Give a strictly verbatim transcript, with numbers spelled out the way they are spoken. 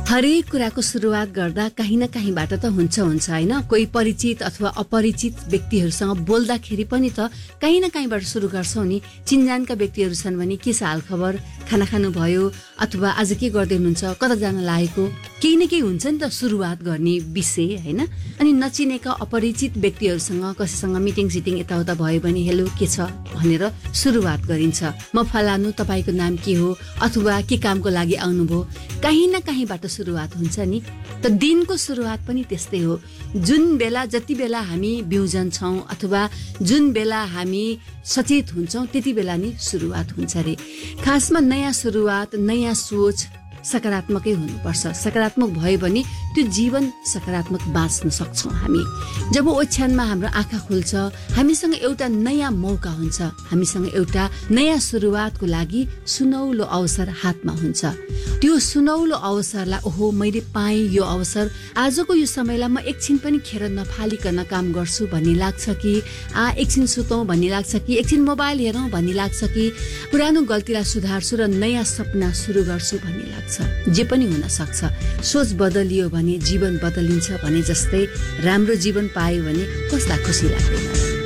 हरेक कुराको सुरुवात गर्दा कहीँ न कहीँबाट त हुन्छ हुन्छ होइन। कोही परिचित अथवा अपरिचित व्यक्तिहरूसँग बोल्दाखेरि पनि त कहीँ न कहीँबाट सुरु गर्छौँ नि। चिनजानका व्यक्तिहरू छन् भने के छ हालखबर, खाना खानुभयो अथवा आज के गर्दै हुनुहुन्छ, कता जान लागेको, केही न केही हुन्छ नि त सुरुवात गर्ने विषय होइन। अनि नचिनेका अपरिचित व्यक्तिहरूसँग कसैसँग मिटिङ सिटिङ यताउता भयो भने हेलो के छ भनेर सुरुवात गरिन्छ। म फलानु, तपाईँको नाम के हो अथवा के कामको लागि आउनुभयो, कहीँ न कहीँबाट सुरुवात हुन्छ नि। त दिनको सुरुवात पनि त्यस्तै हो। जुन बेला जति बेला हामी बिउजन छौँ अथवा जुन बेला हामी सचेत हुन्छौँ त्यति बेला नि सुरुवात हुन्छ रे। खासमा नयाँ सुरुवात, नयाँ सोच सकारात्मकै हुनुपर्छ। सकारात्मक भयो भने त्यो जीवन सकारात्मक बाँच्न सक्छौँ हामी। जब ओछ्यानमा हाम्रो आँखा खुल्छ, हामीसँग एउटा नयाँ मौका हुन्छ, हामीसँग एउटा नयाँ सुरुवातको लागि सुनौलो अवसर हातमा हुन्छ। त्यो सुनौलो अवसरलाई ओहो मैले पाएँ यो अवसर, आजको यो समयलाई म एकछिन पनि खेर नफालिकन काम गर्छु भन्ने लाग्छ कि आ एकछिन सुतौँ भन्ने लाग्छ कि एकछिन मोबाइल हेरौँ भन्ने लाग्छ कि पुरानो गल्तीलाई सुधार्छु र नयाँ सपना सुरु गर्छु भन्ने लाग्छ। जे पनि हुन सक्छ। सोच बदलियो भने जीवन बदलिन्छ भने जस्तै राम्रो जीवन पायो भने कसलाई खुसी लाग्दैन।